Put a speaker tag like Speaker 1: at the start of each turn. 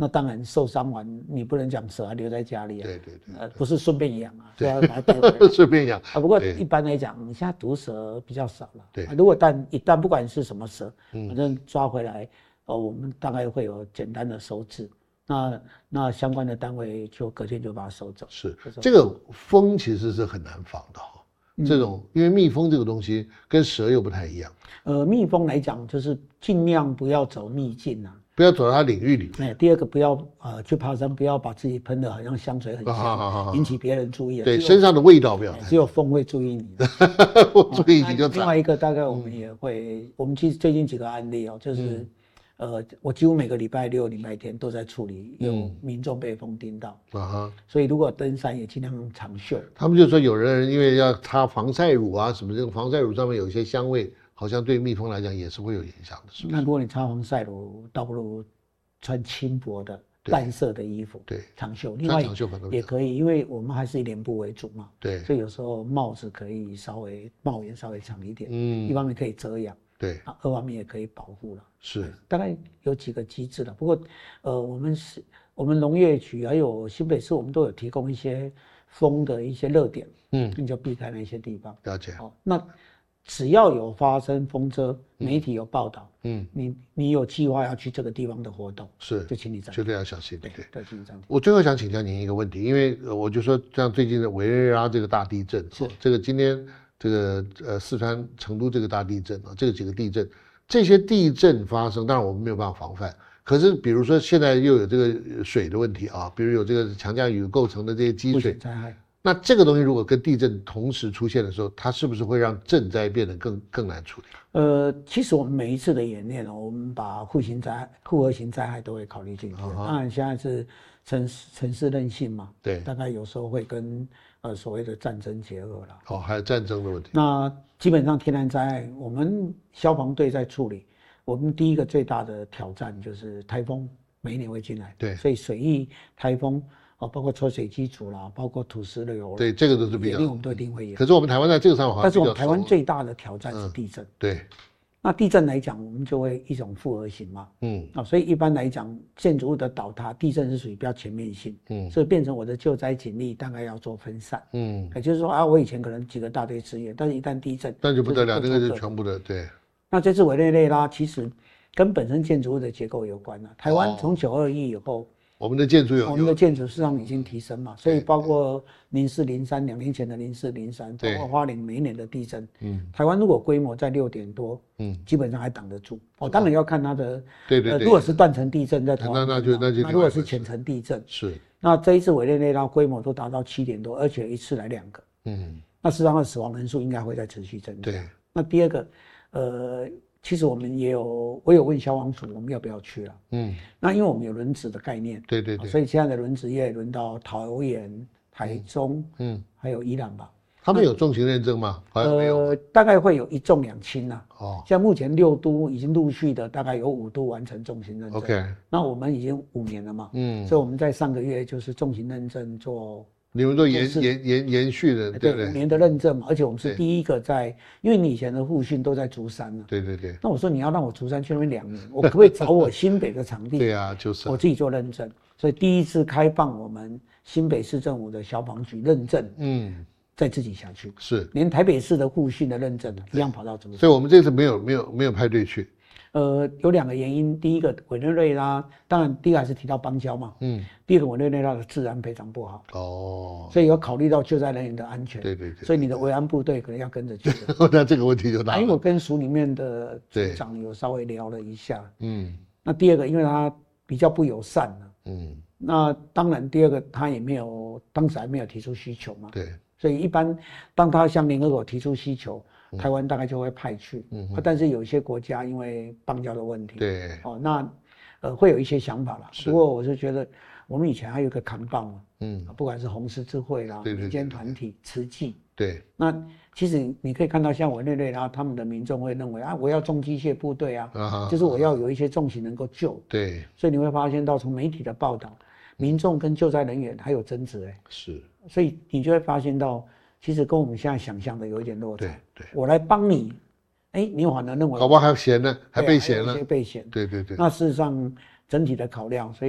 Speaker 1: 那当然受伤完你不能讲蛇还留在家里啊，
Speaker 2: 对，
Speaker 1: 不是顺便养啊，就要把它带回来
Speaker 2: 顺便养
Speaker 1: 啊。不过一般来讲，现在毒蛇比较少了。
Speaker 2: 对，
Speaker 1: 如果一旦不管是什么蛇，反正抓回来，我们大概会有简单的收治。那相关的单位就隔天就把它收走。
Speaker 2: 是这个蜂其实是很难防的哈，这种因为蜜蜂这个东西跟蛇又不太一样。
Speaker 1: 蜜蜂来讲就是尽量不要走秘境啊，
Speaker 2: 不要走到它领域里。
Speaker 1: 第二个不要去爬山，不要把自己喷得好像香水很香，引起别人注意。
Speaker 2: 对，身上的味道不要。
Speaker 1: 只有蜂会注意你。
Speaker 2: 注意你就
Speaker 1: 另外一个大概我们也会，我们其实最近几个案例就是。我几乎每个礼拜六、礼拜天都在处理有民众被蜂叮到，所以如果登山也尽量长袖。
Speaker 2: 他们就说有人因为要擦防晒乳啊什么，这个防晒乳上面有一些香味，好像对蜜蜂来讲也是会有影响的，是不是？
Speaker 1: 那如果你擦防晒乳，倒不如穿轻薄的淡色的衣服，
Speaker 2: 对，
Speaker 1: 长袖。另外也可以，因为我们还是以脸部为主嘛，
Speaker 2: 对，
Speaker 1: 所以有时候帽子可以帽檐稍微长一点，一方面可以遮阳。
Speaker 2: 对，
Speaker 1: 二方面也可以保护了，
Speaker 2: 是
Speaker 1: 大概有几个机制了。不过，我们农业局还有新北市，我们都有提供一些蜂的一些热点，你就避开那些地方。
Speaker 2: 了解。
Speaker 1: 那只要有发生风车，媒体有报道，你有计划要去这个地方的活动，
Speaker 2: 是
Speaker 1: 就请你暂停，
Speaker 2: 绝对要小心。
Speaker 1: 对，请你暂停。
Speaker 2: 我最后想请教您一个问题，因为我就说像最近的委内瑞拉这个大地震，是这个今天。这个四川成都这个大地震啊，这几个地震，这些地震发生，当然我们没有办法防范。可是比如说现在又有这个水的问题啊，比如有这个强降雨构成的这些积水
Speaker 1: 灾害，
Speaker 2: 那这个东西如果跟地震同时出现的时候，它是不是会让震灾变得更难处理？
Speaker 1: 其实我们每一次的演练我们把复合型灾害都会考虑进去。当然现在是城市韧性嘛，对，大概有时候会跟所谓的战争结合了。
Speaker 2: 还有战争的问题。
Speaker 1: 那基本上天然灾害，我们消防队在处理。我们第一个最大的挑战就是台风，每一年会进来，对，所以水疫、台风包括抽水机组啦，包括土石流，
Speaker 2: 对，这个都是比较，
Speaker 1: 我们都一定会有。
Speaker 2: 可是我们台湾在这个上好像，
Speaker 1: 但是我们台湾最大的挑战是地震，
Speaker 2: 对。
Speaker 1: 那地震来讲，我们就会一种复合型嘛，所以一般来讲，建筑物的倒塌，地震是属于比较全面性，所以变成我的救灾警力大概要做分散，也就是说我以前可能几个大队支援，但是一旦地震，
Speaker 2: 那就不得了，这个是全部的，对。
Speaker 1: 那这次委内瑞拉其实跟本身建筑物的结构有关了。台湾从921以后，我们的建筑事实上已经提升嘛，所以包括04、03、2年前的04、03，包括花莲每一年的地震，台湾如果规模在6点多，基本上还挡得住。当然要看它的，对，如果是断层地震在台湾，那如果是浅层地震，是。那这一次委内瑞拉规模都达到7点多，而且一次来2个，那事实上的死亡人数应该会再持续增加。对。那第二个，其实我有问消防署我们要不要去了，那因为我们有轮值的概念，对，所以现在的轮值也轮到桃园、台中，还有宜兰吧。
Speaker 2: 他们有重型认证吗？
Speaker 1: 大概会有1重2轻啦。现在目前6都已经陆续的大概有5都完成重型认证。OK， 那我们已经5年了嘛，所以我们在上个月就是重型认证做。
Speaker 2: 你们都延续的，对不对？5
Speaker 1: 年的认证嘛，而且我们是第一个因为你以前的复训都在竹山了，
Speaker 2: 对。
Speaker 1: 那我说你要让我竹山去那边2年，我可不可以找我新北的场地？
Speaker 2: 对啊，就是
Speaker 1: 我自己做认证，所以第一次开放我们新北市政府的消防局认证，再自己下去，是连台北市的复训的认证一样跑到竹山，
Speaker 2: 所以我们这次没有派队去。
Speaker 1: 有2个原因，第一个委内瑞拉，当然第一个还是提到邦交嘛，第二个委内瑞拉的治安非常不好，所以有考虑到救灾人员的安全，对，所以你的维安部队可能要跟着去。
Speaker 2: 那这个问题就大了。
Speaker 1: 因为我跟署里面的组长有稍微聊了一下，那第二个因为他比较不友善了，那当然第二个他也当时还没有提出需求嘛，对，所以一般当他向联合国提出需求。台湾大概就会派去，但是有一些国家因为邦交的问题，对，那会有一些想法啦。不过我是觉得，我们以前还有一个扛棒嘛，不管是红十字会啦、民间团体、慈济，对，那其实你可以看到，像委内瑞拉他们的民众会认为我要重机械部队啊，就是我要有一些重型能够救，对，所以你会发现到从媒体的报道，民众跟救灾人员还有争执，是，所以你就会发现到。其实跟我们现在想象的有一点落差。对，我来帮你，你反而认为，
Speaker 2: 搞不好还嫌呢，还被嫌了，
Speaker 1: 被嫌。
Speaker 2: 对。
Speaker 1: 那事实上整体的考量，所以。